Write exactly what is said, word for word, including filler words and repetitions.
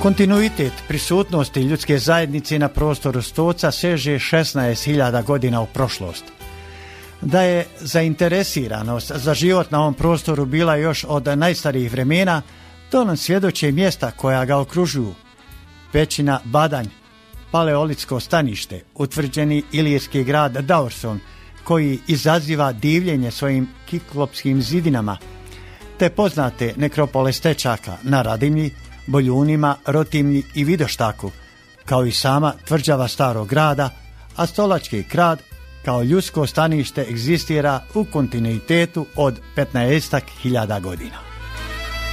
Kontinuitet prisutnosti ljudske zajednice na prostoru Stoca seže šesnaest hiljada godina u prošlost. Da je zainteresiranost za život na ovom prostoru bila još od najstarijih vremena, to nam svjedoče mjesta koja ga okružuju. Pećina Badanj, paleolitsko stanište, utvrđeni ilirski grad Daurson, koji izaziva divljenje svojim kiklopskim zidinama, te poznate nekropole Stečaka na Radimlji, Boljunima, Rotimlji i Vidoštaku, kao i sama tvrđava Starog grada, a Stolački grad kao ljudsko stanište egzistira u kontinuitetu od petnaestak hiljada godina.